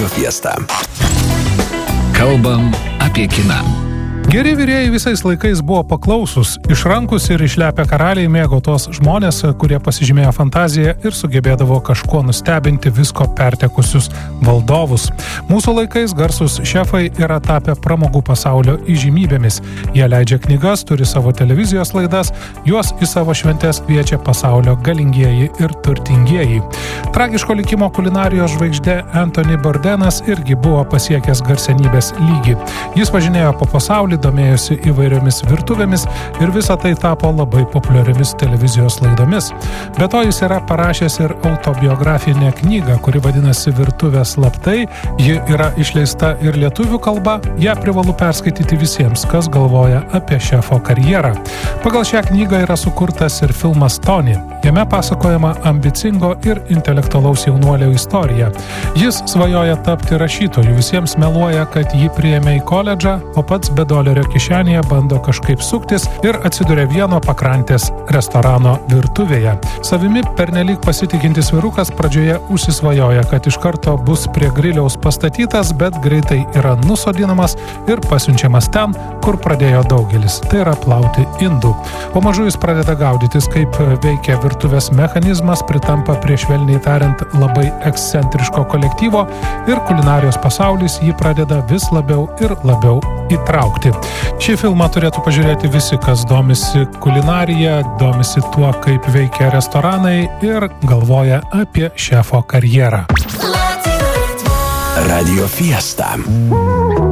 Radio Fiesta. Kalbam apie kiną. Geri virėjai visais laikais buvo paklausus, išrankus ir išlepę karaliai mėgo tos žmonės, kurie pasižymėjo fantaziją ir sugebėdavo kažkuo nustebinti visko pertekusius valdovus. Mūsų laikais garsus šefai yra tapę pramogų pasaulio įžymybėmis. Jie leidžia knygas, turi savo televizijos laidas, juos į savo šventes kviečia pasaulio galingieji ir turtingieji. Tragiško likimo kulinarijos žvaigždė Anthony Bourdain irgi buvo pasiekęs garsenybės lygį. Jis važinėjo po pasaulį, domėjosi įvairiomis virtuvėmis ir visa tai tapo labai populiariomis televizijos laidomis. Be to jis yra parašęs ir autobiografinę knygą, kuri vadinasi Virtuvės slaptai. Ji yra išleista ir lietuvių kalba. Ją privalu perskaityti visiems, kas galvoja apie šefo karjerą. Pagal šią knygą yra sukurtas ir filmas Tony. Jame pasakojama ambicingo ir intelektualaus jaunuolio istorija. Jis svajoja tapti rašytoju, visiems meluoja, kad jį priėmė į koledžą, o pats be dolerio kišenėje bando kažkaip suktis ir atsiduria vieno pakrantės restorano virtuvėje. Savimi pernelyg pasitikintis vyrukas pradžioje užsisvajoja, kad iš karto bus prie griliaus pastatytas, bet greitai yra nusodinamas ir pasiunčiamas ten, kur pradėjo daugelis, tai yra plauti indų. O mažu jis pradeda gaudytis, kaip veikia virtuvės mechanizmas, pritampa prie, švelniai tariant, labai ekscentriško kolektyvo ir kulinarijos pasaulis jį pradeda vis labiau ir labiau įtraukti. Šį filmą turėtų pažiūrėti visi, kas domisi kulinarija, domisi tuo, kaip veikia restoranai ir galvoja apie šefo karjerą. Radio Fiesta.